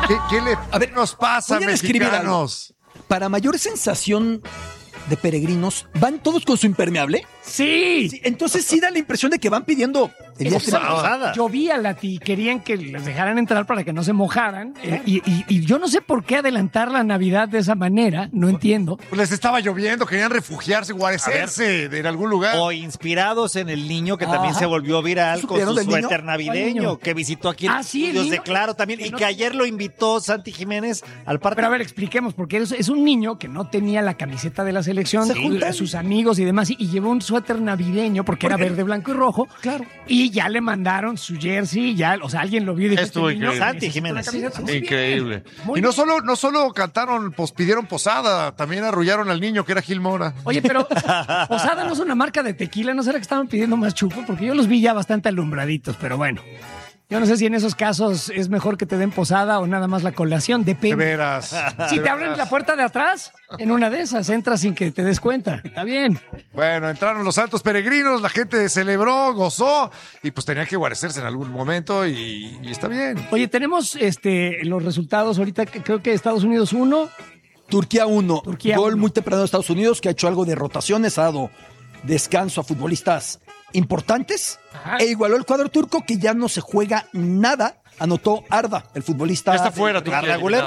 ¿Qué nos pasa, mexicanos? Para mayor sensación de peregrinos, ¿van todos con su impermeable? Sí. Entonces sí da la impresión de que van pidiendo el día final. Llovía, Lati, querían que les dejaran entrar para que no se mojaran. Y yo no sé por qué adelantar la Navidad de esa manera, no entiendo. Pues les estaba lloviendo, querían refugiarse, guarecerse en algún lugar. O inspirados en el niño que también se volvió viral con su suéter navideño, que visitó aquí en Estudios de Claro también, y que ayer lo invitó Santi Jiménez al partido. Pero a ver, expliquemos, porque es un niño que no tenía la camiseta de la selección, sus amigos y demás, y llevó un suéter navideño porque era verde, blanco y rojo. Claro. Y ya le mandaron su jersey, o sea, alguien lo vio y dijo, estuvo increíble. Santi Jiménez. Increíble. Y no solo cantaron, pidieron posada, también arrullaron al niño que era Gil Mora. Oye, pero Posada no es una marca de tequila, ¿no será que estaban pidiendo más chupo? Porque yo los vi ya bastante alumbraditos, pero bueno. Yo no sé si en esos casos es mejor que te den posada o nada más la colación, depende. De veras. Si te abren la puerta de atrás, en una de esas entras sin que te des cuenta. Está bien. Bueno, entraron los santos peregrinos, la gente celebró, gozó y pues tenía que guarecerse en algún momento y está bien. Oye, tenemos los resultados ahorita, creo que Estados Unidos 1. Turquía 1. Gol 1. muy temprano de Estados Unidos, que ha hecho algo de rotaciones, ha dado descanso a futbolistas importantes. Ajá. E igualó el cuadro turco, que ya no se juega nada. Anotó Arda, el futbolista. Ya está fuera, Arda Güler.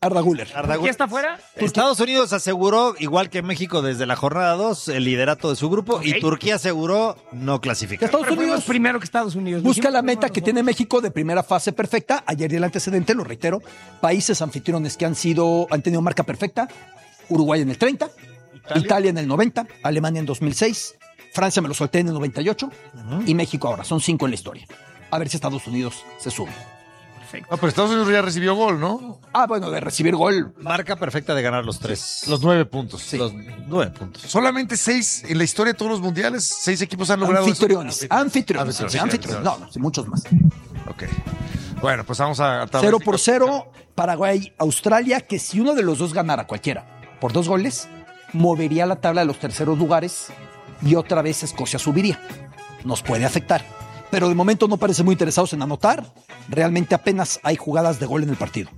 ¿Quién está fuera? Estados Unidos aseguró, igual que México desde la jornada 2, el liderato de su grupo, y Turquía aseguró no clasificar. Estados Unidos primero que Estados Unidos. Busca la meta que tiene México de primera fase perfecta. Ayer y el antecedente, lo reitero, países anfitriones que han tenido marca perfecta. Uruguay en el 30, Italia en el 90, Alemania en 2006, Francia me lo solté en el 98 y México ahora. Son 5 en la historia. A ver si Estados Unidos se sube. Perfecto. No, pero Estados Unidos ya recibió gol, ¿no? Bueno, de recibir gol. Marca perfecta de ganar los 3. Los 9 puntos. Sí. Los 9 puntos. Solamente 6 en la historia de todos los mundiales. 6 equipos han logrado Anfitriones. No, muchos más. Ok. Bueno, pues vamos a... 0-0, Paraguay, Australia, que si uno de los dos ganara cualquiera por 2 goles, movería la tabla de los terceros lugares y otra vez Escocia subiría. Nos puede afectar. Pero de momento no parecen muy interesados en anotar. Realmente apenas hay jugadas de gol en el partido.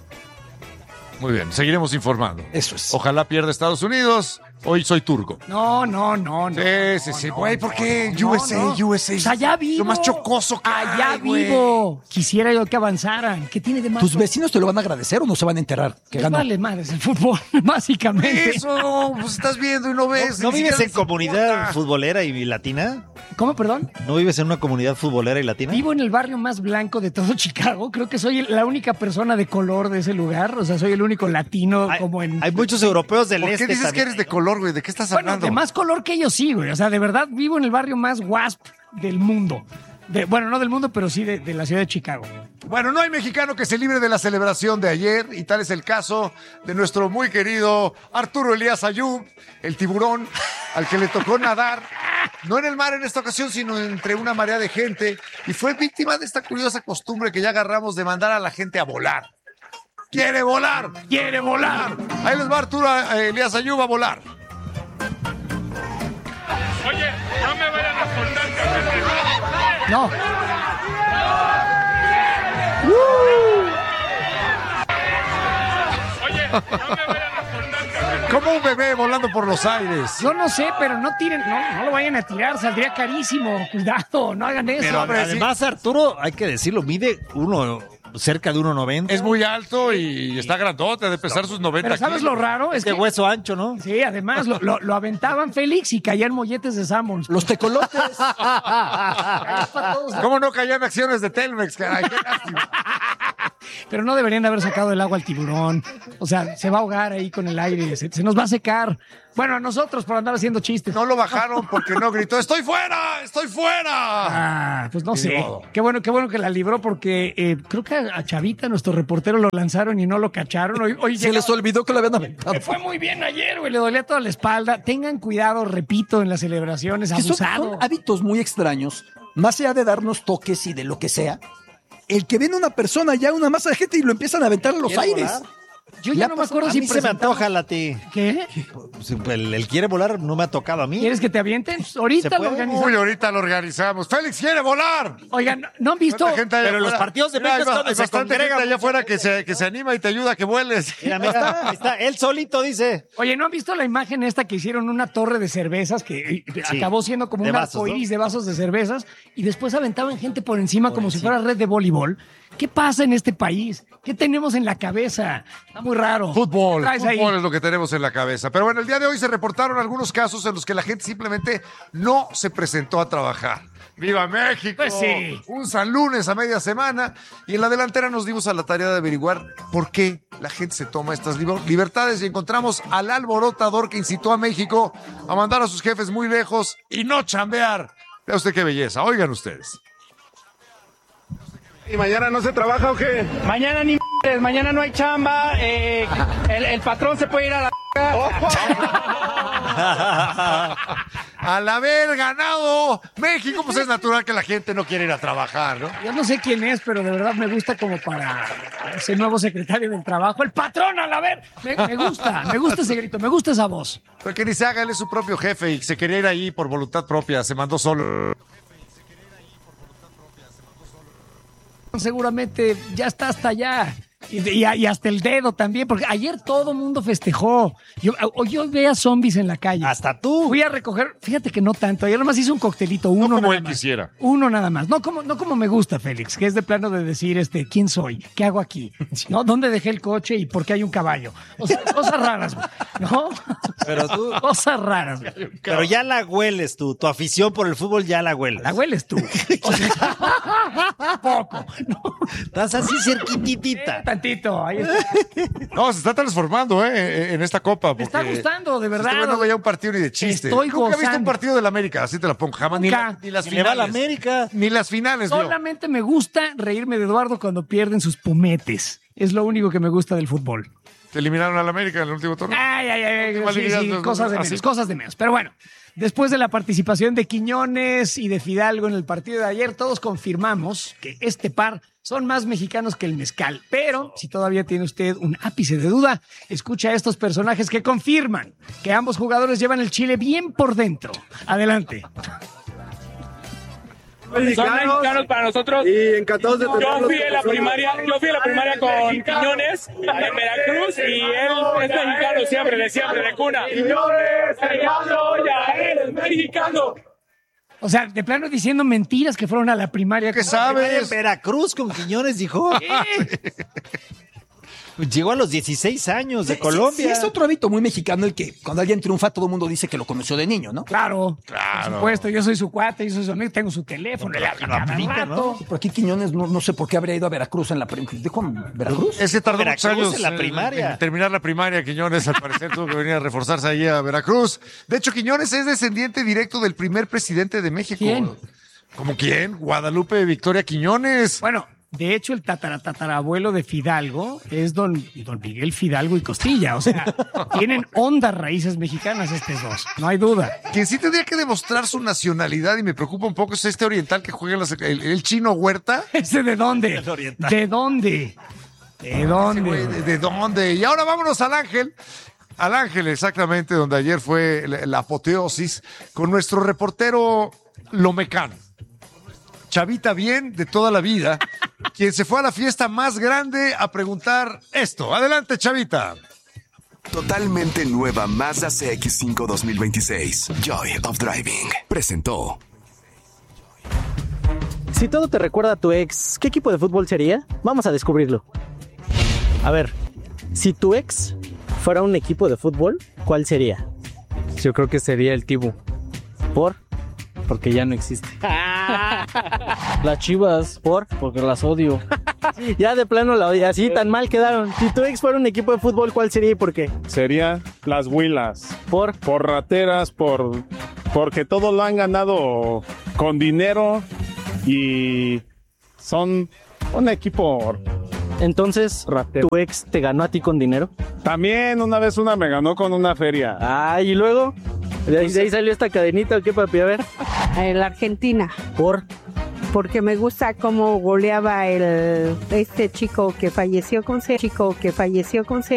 Muy bien, seguiremos informando. Eso es. Ojalá pierda Estados Unidos. Hoy soy turco. No. Sí. Güey, ¿por qué? USA. Pues allá vivo. Lo más chocoso que allá hay, vivo. Quisiera yo que avanzaran. ¿Qué tiene de malo? ¿Tus vecinos te lo van a agradecer o no se van a enterar? Que ganó. Vale madres el fútbol, básicamente. Eso, pues estás viendo y no ves. ¿No vives en comunidad futbolera y latina? ¿Cómo, perdón? ¿No vives en una comunidad futbolera y latina? Vivo en el barrio más blanco de todo Chicago. Creo que soy la única persona de color de ese lugar. O sea, soy el único latino Hay muchos europeos del ¿Por este qué dices también. que eres de color, güey? ¿De qué estás hablando? De más color que ellos sí, güey. O sea, de verdad vivo en el barrio más WASP del mundo. No del mundo, pero sí de la ciudad de Chicago. Bueno, no hay mexicano que se libre de la celebración de ayer, y tal es el caso de nuestro muy querido Arturo Elías Ayub, el tiburón, al que le tocó nadar, no en el mar en esta ocasión, sino entre una marea de gente, y fue víctima de esta curiosa costumbre que ya agarramos de mandar a la gente a volar. ¡Quiere volar! ¡Quiere volar! Ahí les va Arturo Elías Ayub a volar. Oye, no me vayan a soltar, No. Oye, no me vayan a soltar. Como un bebé volando por los aires. Yo no sé, pero no tiren, no lo vayan a tirar, saldría carísimo. Cuidado, no hagan eso. Pero además, Arturo, hay que decirlo, mide cerca de 1.90. Es muy alto y está grandote, ha de pesar sus 90 Pero ¿sabes kilos. lo raro? Es que hueso ancho, ¿no? Sí, además lo aventaban Félix y caían molletes de Sammons. Los tecolotes. ¿Cómo no caían acciones de Telmex, caray? Qué lástima. Pero no deberían de haber sacado del agua al tiburón. O sea, se va a ahogar ahí con el aire, se nos va a secar. Bueno, a nosotros por andar haciendo chistes. No lo bajaron porque no gritó, ¡estoy fuera! ¡Estoy fuera! Pues no Ni sé. modo. Qué bueno que la libró porque creo que a Chavita, nuestro reportero, lo lanzaron y no lo cacharon. Hoy Se les olvidó que lo habían aventado. Le fue muy bien ayer, güey. Le dolía toda la espalda. Tengan cuidado, repito, en las celebraciones. Que Abusado. son hábitos muy extraños, más allá de darnos toques y de lo que sea. El que viene una persona, ya una masa de gente y lo empiezan a aventar a los aires. Yo ya no me acuerdo si se me antoja la ti. ¿Qué? El quiere volar no me ha tocado a mí. ¿Quieres que te avienten? Ahorita lo organizamos. Uy, ahorita lo organizamos. ¡Félix quiere volar! Oigan, ¿no han visto? Pero los partidos de México es donde se congregan allá afuera que se anima y te ayuda a que vueles. Mira, está, él solito dice. Oye, ¿no han visto la imagen esta que hicieron una torre de cervezas que acabó siendo como un arcoíris de vasos de cervezas y después aventaban gente por encima como si fuera red de voleibol? ¿Qué pasa en este país? ¿Qué tenemos en la cabeza? Está muy raro. Fútbol es lo que tenemos en la cabeza. Pero bueno, el día de hoy se reportaron algunos casos en los que la gente simplemente no se presentó a trabajar. ¡Viva México! Pues sí. Un San Lunes a media semana. Y en la delantera nos dimos a la tarea de averiguar por qué la gente se toma estas libertades y encontramos al alborotador que incitó a México a mandar a sus jefes muy lejos y no chambear. Vea usted qué belleza. Oigan ustedes. ¿Y mañana no se trabaja o qué? Mañana ni mañana no hay chamba, el patrón se puede ir a la Al haber ganado México, pues es natural que la gente no quiera ir a trabajar, ¿no? Yo no sé quién es, pero de verdad me gusta como para ese nuevo secretario del trabajo. ¡El patrón, al haber! Me gusta ese grito, me gusta esa voz. Pero que ni se haga, él es su propio jefe y se quería ir ahí por voluntad propia, se mandó solo. Seguramente ya está hasta allá. Y hasta el dedo también, porque ayer todo mundo festejó. Yo veía zombies en la calle. Hasta tú. Fui a recoger, fíjate que no tanto. Ayer nomás hice un coctelito, uno no como nada él más. Quisiera. Uno nada más. No como me gusta, Félix, que es de plano de decir, ¿quién soy? ¿Qué hago aquí? ¿No? ¿Dónde dejé el coche y por qué hay un caballo? O sea, cosas raras, ¿no? Pero tú. Cosas raras. Pero ya la hueles tú. Tu afición por el fútbol ya la hueles. La hueles tú. O sea, poco. ¿No? Estás así cerquititita. Tantito. Ahí está. No, se está transformando, en esta copa. Me está gustando, de verdad. No veía un partido ni de chiste. Estoy Nunca he visto gozando. un partido de la América, así te la pongo. Jamás. Ni las Le va a la finales. América. Ni las finales, vio. Solamente me gusta reírme de Eduardo cuando pierden sus pumetes. Es lo único que me gusta del fútbol. Te eliminaron a la América en el último torneo. Ay. Validad, Sí, cosas de así. menos, cosas de menos. Pero bueno, después de la participación de Quiñones y de Fidalgo en el partido de ayer, todos confirmamos que este par son más mexicanos que el mezcal. Pero si todavía tiene usted un ápice de duda, escucha a estos personajes que confirman que ambos jugadores llevan el chile bien por dentro. Adelante. Son mexicanos para nosotros. Y encantados de Yo fui a la primaria con Quiñones en Veracruz y él es mexicano siempre, de cuna. Quiñones, ya eres mexicano. O sea, de plano diciendo mentiras que fueron a la primaria. ¿Qué En sabes? Veracruz con Quiñones, dijo. Llegó a los 16 años de Colombia. Sí, es otro hábito muy mexicano el que cuando alguien triunfa todo el mundo dice que lo conoció de niño, ¿no? Claro, por supuesto, yo soy su cuate, yo soy su amigo, tengo su teléfono, le hablo cada aplica, rato. Por aquí Quiñones no sé por qué habría ido a Veracruz en la primaria. ¿Dijo Veracruz? Ese tardó muchos Veracruz años en la primaria. en terminar la primaria. Quiñones, al parecer, tuvo que venir a reforzarse ahí a Veracruz. De hecho, Quiñones es descendiente directo del primer presidente de México. ¿Quién? ¿Cómo quién? Guadalupe Victoria Quiñones. Bueno, de hecho, el tatarabuelo de Fidalgo es don Miguel Fidalgo y Costilla. O sea, tienen hondas raíces mexicanas estos dos, no hay duda. Quien sí tendría que demostrar su nacionalidad, y me preocupa un poco, es este oriental que juega el chino Huerta. ¿Ese de dónde? El oriental. ¿De dónde? ¿De dónde? ¿De dónde? Y ahora vámonos al Ángel. Al Ángel, exactamente, donde ayer fue la apoteosis, con nuestro reportero Lomecano. Chavita bien de toda la vida, quien se fue a la fiesta más grande a preguntar esto. Adelante, Chavita. Totalmente nueva Mazda CX-5 2026. Joy of Driving. Presentó. Si todo te recuerda a tu ex, ¿qué equipo de fútbol sería? Vamos a descubrirlo. A ver, si tu ex fuera un equipo de fútbol, ¿cuál sería? Yo creo que sería el Tibu, ¿Por? porque ya no existe. Las Chivas. ¿Por? Porque las odio. Ya de plano así tan mal quedaron. Si tu ex fuera un equipo de fútbol, ¿cuál sería y por qué? Sería las Huilas. ¿Por? Por rateras, porque todo lo han ganado con dinero y son un equipo Entonces, ratero. ¿tu ex te ganó a ti con dinero? También una vez una me ganó con una feria. ¿Y luego? ¿De ahí salió esta cadenita o qué, papi? A ver. La Argentina, ¿Por? porque me gusta cómo goleaba este chico que falleció con